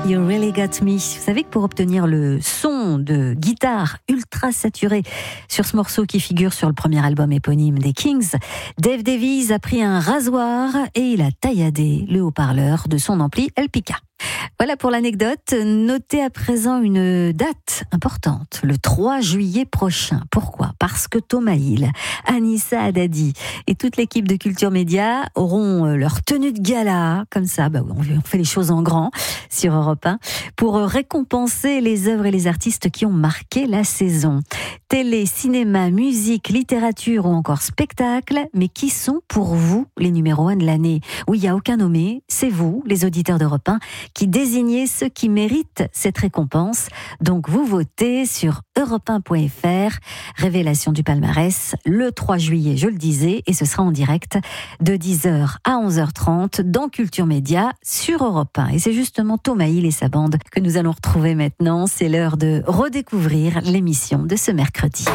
You Really Got Me. Vous savez que pour obtenir le son de guitare ultra saturé sur ce morceau qui figure sur le premier album éponyme des Kings, Dave Davies a pris un rasoir et il a tailladé le haut-parleur de son ampli Elpica. Voilà pour l'anecdote. Notez à présent une date importante, le 3 juillet prochain. Pourquoi ? Parce que Thomas Hill, Anissa Haddadi et toute l'équipe de Culture Média auront leur tenue de gala, comme ça, on fait les choses en grand sur Europe 1, pour récompenser les œuvres et les artistes qui ont marqué la saison. Télé, cinéma, musique, littérature ou encore spectacle, mais qui sont pour vous les numéros 1 de l'année ? Oui, il n'y a aucun nommé, c'est vous, les auditeurs d'Europe 1, qui désignez ceux qui méritent cette récompense. Donc vous votez sur europe1.fr, révélation du palmarès, le 3 juillet, je le disais, et ce sera en direct de 10h à 11h30 dans Culture Média sur Europe 1. Et c'est justement Thomas Hill et sa bande que nous allons retrouver maintenant. C'est l'heure de redécouvrir l'émission de ce mercredi.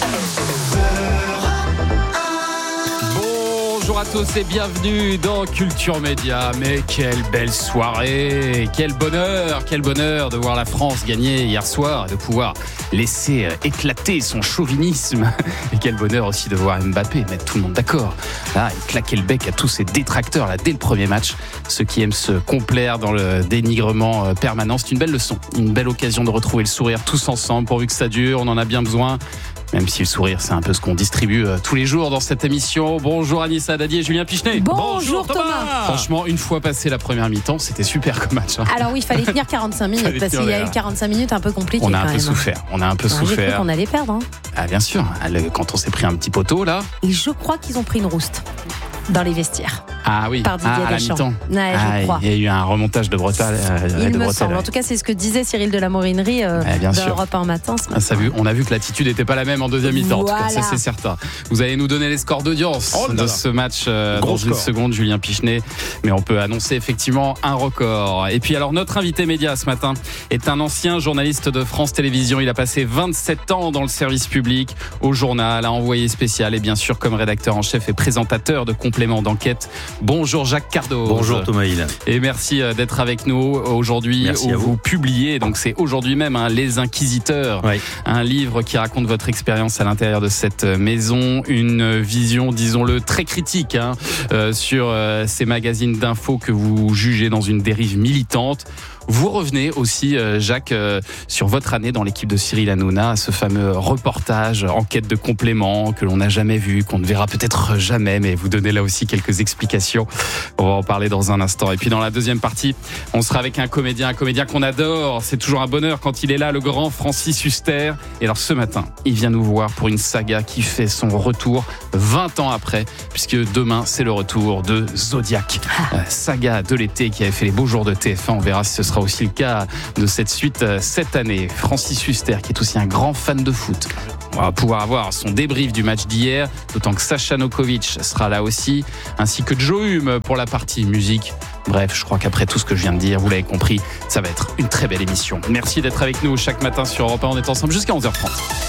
Bonjour à tous et bienvenue dans Culture Média. Mais quelle belle soirée, quel bonheur de voir la France gagner hier soir et de pouvoir laisser éclater son chauvinisme. Et quel bonheur aussi de voir Mbappé mettre tout le monde d'accord. Là, il claquait le bec à tous ses détracteurs là dès le premier match. Ceux qui aiment se complaire dans le dénigrement permanent, c'est une belle leçon, une belle occasion de retrouver le sourire tous ensemble pourvu que ça dure, on en a bien besoin. Même si le sourire, c'est un peu ce qu'on distribue tous les jours dans cette émission. Bonjour Anissa Haddadi et Julien Pichenet. Bonjour Thomas. Franchement, une fois passé la première mi-temps, c'était super comme match. Alors oui, il fallait tenir 45 minutes parce qu'il y a eu 45 minutes un peu compliquées. On a un peu souffert. J'ai cru qu'on allait perdre. Ah bien sûr, quand on s'est pris un petit poteau là. Et je crois qu'ils ont pris une rouste dans les vestiaires. Ah oui, par Didier à la Deschamps. mi-temps. Ouais, je crois. Il y a eu un remontage de Bretal. Il me semble. En tout cas, c'est ce que disait Cyril de la Morinerie dans Europe 1 matin. On a vu que l'attitude n'était pas la même en deuxième mi-temps. Voilà. En tout cas, ça c'est certain. Vous allez nous donner les scores d'audience de ce match dans une seconde, Julien Pichenet. Mais on peut annoncer effectivement un record. Et puis alors, notre invité média ce matin est un ancien journaliste de France Télévisions. Il a passé 27 ans dans le service public, au journal, à envoyé spécial et bien sûr comme rédacteur en chef et présentateur de compléments d'enquête. Bonjour Jacques Cardoz. Bonjour Thomas Hill. Et merci d'être avec nous aujourd'hui où vous publiez, donc c'est aujourd'hui même, Les Inquisiteurs, oui. Un livre qui raconte votre expérience à l'intérieur de cette maison, une vision, disons-le, très critique sur ces magazines d'infos que vous jugez dans une dérive militante. Vous revenez aussi, Jacques, sur votre année dans l'équipe de Cyril Hanouna, ce fameux reportage, enquête de compléments que l'on n'a jamais vu, qu'on ne verra peut-être jamais, mais vous donnez là aussi quelques explications. On va en parler dans un instant. Et puis dans la deuxième partie, on sera avec un comédien qu'on adore. C'est toujours un bonheur quand il est là, le grand Francis Huster. Et alors ce matin, il vient nous voir pour une saga qui fait son retour 20 ans après, puisque demain, c'est le retour de Zodiac. Saga de l'été qui avait fait les beaux jours de TF1. On verra si ce sera aussi le cas de cette suite cette année. Francis Huster, qui est aussi un grand fan de foot. On va pouvoir avoir son débrief du match d'hier, d'autant que Sacha Nokovic sera là aussi, ainsi que Joe Hume pour la partie musique. Bref, je crois qu'après tout ce que je viens de dire, vous l'avez compris, ça va être une très belle émission. Merci d'être avec nous chaque matin sur Europe 1. On est ensemble jusqu'à 11h30.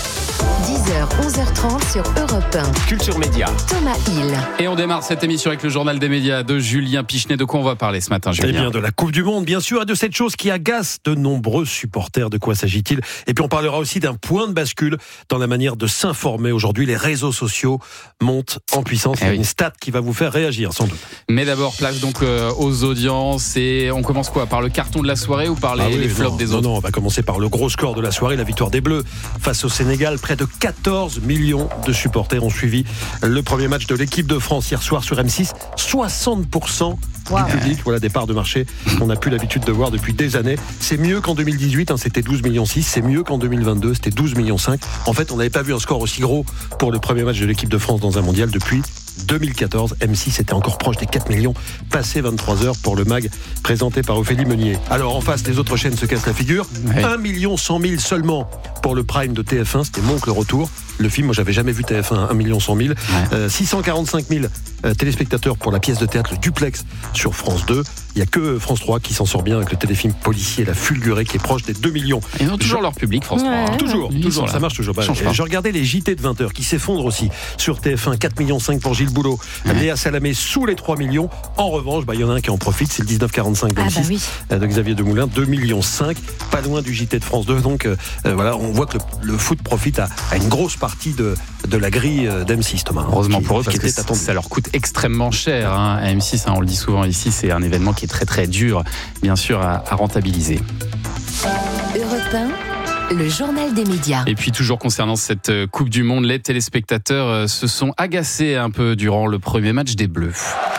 10h, 11h30 sur Europe 1. Culture Média. Thomas Hill. Et on démarre cette émission avec le journal des médias de Julien Pichenet. De quoi on va parler ce matin, Julien ? Eh bien, de la Coupe du Monde, bien sûr, et de cette chose qui agace de nombreux supporters. De quoi s'agit-il ? Et puis on parlera aussi d'un point de bascule dans la manière de s'informer. Aujourd'hui, les réseaux sociaux montent en puissance. Il y a une stat qui va vous faire réagir, sans doute. Mais d'abord, place donc aux audiences. Et on commence quoi ? Par le carton de la soirée ou par les flops des autres ? Non, on va commencer par le gros score de la soirée, la victoire des Bleus face au Sénégal. Près de 14 millions de supporters ont suivi le premier match de l'équipe de France hier soir sur M6. 60% du public, voilà des parts de marché qu'on n'a plus l'habitude de voir depuis des années. C'est mieux qu'en 2018, c'était 12,6 millions. C'est mieux qu'en 2022, c'était 12,5 millions. En fait, on n'avait pas vu un score aussi gros pour le premier match de l'équipe de France dans un mondial depuis 2014. M6 était encore proche des 4 millions, passé 23h pour le MAG présenté par Ophélie Meunier. Alors en face, les autres chaînes se cassent la figure. 1 100 000 seulement pour le Prime de TF1. C'était Monk le retour. Le film, moi j'avais jamais vu TF1, 1 100 000. 645 000 téléspectateurs pour la pièce de théâtre Le Duplex sur France 2. Il n'y a que France 3 qui s'en sort bien avec le téléfilm policier La Fulgurée qui est proche des 2 millions. Ils ont toujours leur public, France 3. Hein. Toujours, ça marche toujours. Je regardais les JT de 20h qui s'effondrent aussi sur TF1, 4,5 millions pour Gilles Boulot. Léa Salamé sous les 3 millions. En revanche, il y en a un qui en profite, c'est le 1945 de Xavier Demoulin, 2,5 millions, pas loin du JT de France 2. Donc voilà, on voit que le foot profite à une grosse partie de la grille d'M6, Thomas. Heureusement pour eux, parce que ça leur coûte extrêmement cher. À M6, on le dit souvent ici, c'est un événement qui est très très dur, bien sûr, à rentabiliser. Europe 1, le journal des médias. Et puis toujours concernant cette Coupe du Monde, les téléspectateurs se sont agacés un peu durant le premier match des Bleus.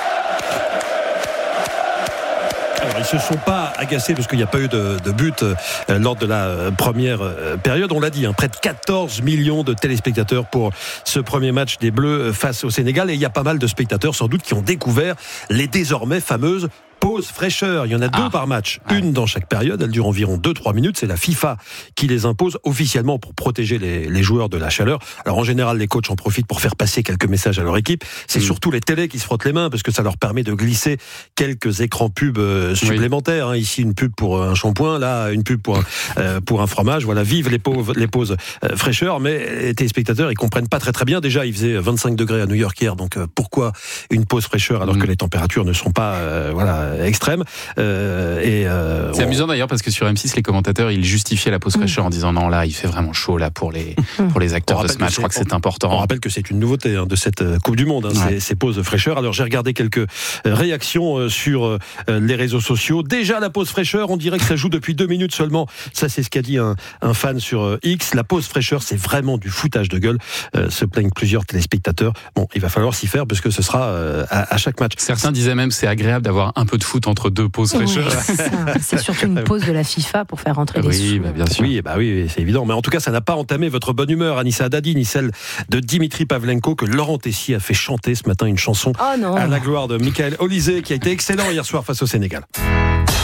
Alors, ils se sont pas agacés parce qu'il n'y a pas eu de but lors de la première période. On l'a dit, près de 14 millions de téléspectateurs pour ce premier match des Bleus face au Sénégal. Et il y a pas mal de spectateurs sans doute qui ont découvert les désormais fameuses pause fraîcheur. Il y en a 2 par match. Une dans chaque période. Elle dure environ 2-3 minutes. C'est la FIFA qui les impose officiellement pour protéger les joueurs de la chaleur. Alors en général, les coachs en profitent pour faire passer quelques messages à leur équipe. C'est surtout les télés qui se frottent les mains parce que ça leur permet de glisser quelques écrans pubs supplémentaires. Ici, une pub pour un shampoing. Là, une pub pour un fromage. Voilà, vive les pauses fraîcheur. Mais les téléspectateurs, ils comprennent pas très bien. Déjà, il faisait 25 degrés à New York hier. Donc pourquoi une pause fraîcheur alors que les températures ne sont pas extrême. C'est amusant d'ailleurs parce que sur M6 les commentateurs ils justifiaient la pause fraîcheur en disant non là il fait vraiment chaud là pour les acteurs de ce match. Je crois que c'est important. On rappelle que c'est une nouveauté de cette Coupe du Monde, ces pauses fraîcheur. Alors j'ai regardé quelques réactions sur les réseaux sociaux. Déjà la pause fraîcheur, on dirait que ça joue depuis 2 minutes seulement. Ça c'est ce qu'a dit un fan sur X. La pause fraîcheur c'est vraiment du foutage de gueule. Se plaignent plusieurs téléspectateurs. Bon, il va falloir s'y faire parce que ce sera à chaque match. Certains disaient même c'est agréable d'avoir un peu de foot entre 2 pauses fraîcheur. C'est surtout une pause de la FIFA pour faire rentrer les sous. Bien sûr. Oui, c'est évident. Mais en tout cas, ça n'a pas entamé votre bonne humeur, Anissa Haddadi, ni celle de Dimitri Pavlenko, que Laurent Tessier a fait chanter ce matin une chanson à la gloire de Michael Olysée, qui a été excellent hier soir face au Sénégal.